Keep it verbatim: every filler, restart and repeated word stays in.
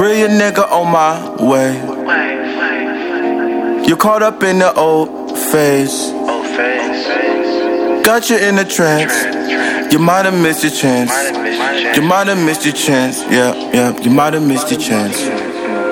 Brilliant nigga on my way. You're caught up in the old phase. Got you in a trance. You might have missed your chance. You might have missed your chance. Yeah, yeah, you might have missed your chance.